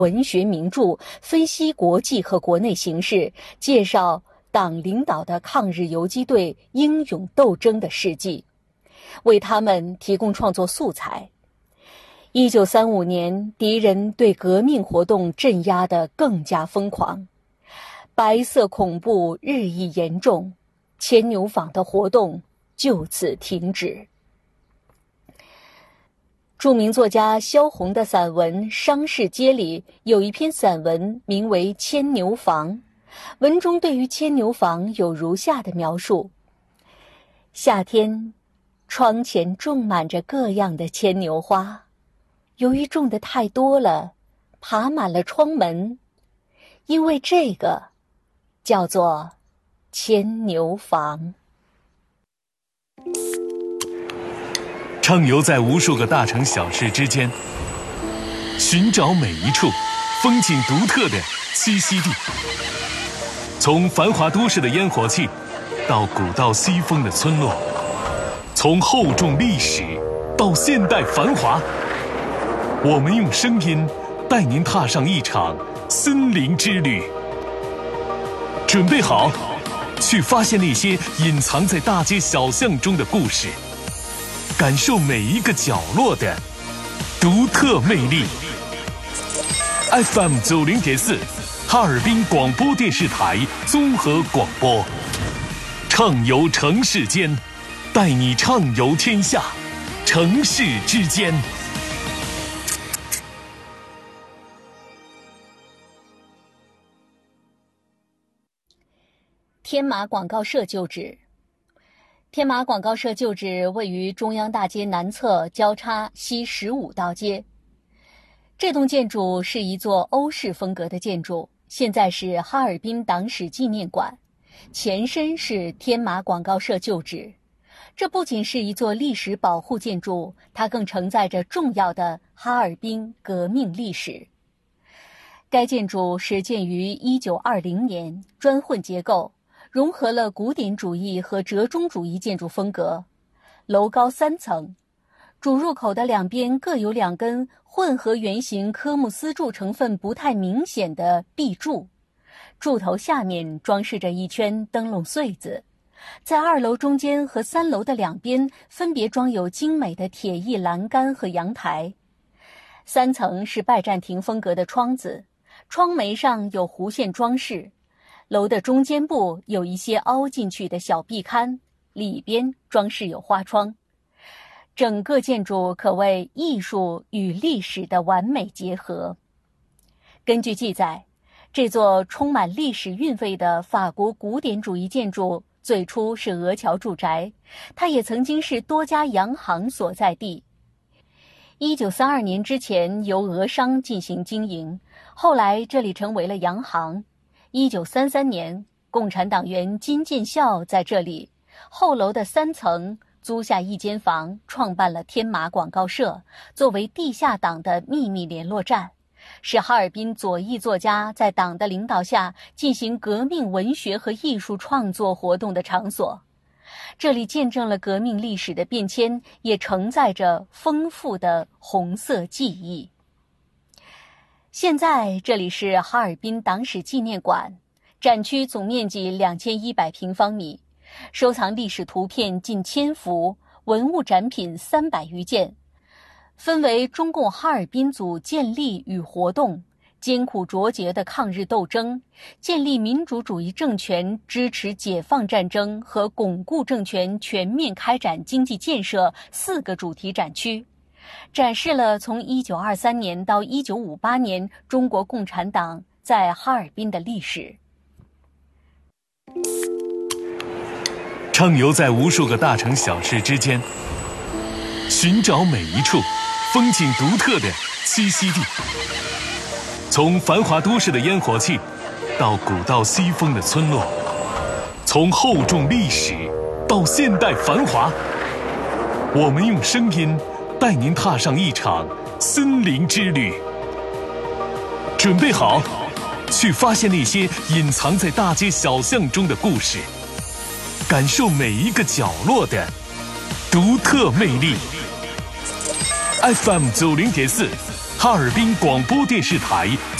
文学名著，分析国际和国内形势，介绍党领导的抗日游击队英勇斗争的事迹，为他们提供创作素材。1935年，敌人对革命活动镇压得更加疯狂，白色恐怖日益严重，牵牛坊的活动就此停止。著名作家萧红的散文《商市街》里有一篇散文名为《牵牛坊》，文中对于牵牛坊有如下的描述：夏天，窗前种满着各样的牵牛花，由于种的太多了，爬满了窗门，因为这个叫做牵牛坊。 畅游在无数个大城小市之间，寻找每一处风景独特的栖息地。从繁华都市的烟火气，到古道西风的村落，从厚重历史到现代繁华，我们用声音带您踏上一场森林之旅。准备好，去发现那些隐藏在大街小巷中的故事，感受每一个角落的独特魅力。FM 90.4，哈尔滨广播电视台综合广播，畅游城市间，带你畅游天下，城市之间。 天马广告社旧址。天马广告社旧址位于中央大街南侧交叉西15道街。这栋建筑是一座欧式风格的建筑，现在是哈尔滨党史纪念馆，前身是天马广告社旧址。这不仅是一座历史保护建筑，它更承载着重要的哈尔滨革命历史。该建筑始建于1920年，砖混结构，融合了古典主义和折中主义建筑风格，楼高3层，主入口的两边各有2根混合圆形科木丝柱成分不太明显的壁柱，柱头下面装饰着一圈灯笼穗子，在2楼中间和3楼的两边分别装有精美的铁艺栏杆和阳台。3层是拜占庭风格的窗子，窗楣上有弧线装饰。楼的中间部有一些凹进去的小壁龛，里边装饰有花窗。整个建筑可谓艺术与历史的完美结合。根据记载，这座充满历史韵味的法国古典主义建筑最初是俄侨住宅，它也曾经是多家洋行所在地。1932年之前由俄商进行经营，后来这里成为了洋行。1933年，共产党员金建孝在这里后楼的3层租下一间房，创办了天马广告社，作为地下党的秘密联络站，是哈尔滨左翼作家在党的领导下进行革命文学和艺术创作活动的场所。这里见证了革命历史的变迁，也承载着丰富的红色记忆。现在这里是哈尔滨党史纪念馆，展区总面积2100平方米，收藏历史图片近1000幅，文物展品300余件，分为中共哈尔滨组建立与活动、艰苦卓绝的抗日斗争、建立民主主义政权、支持解放战争和巩固政权全面开展经济建设4个主题展区，展示了从1923年到1958年中国共产党在哈尔滨的历史。 畅游在无数个大城小市之间，寻找每一处风景独特的栖息地。从繁华都市的烟火气，到古道西风的村落，从厚重历史到现代繁华，我们用声音带您踏上一场森林之旅。准备好，去发现那些隐藏在大街小巷中的故事，感受每一个角落的独特魅力。FM 90.4， 哈尔滨广播电视台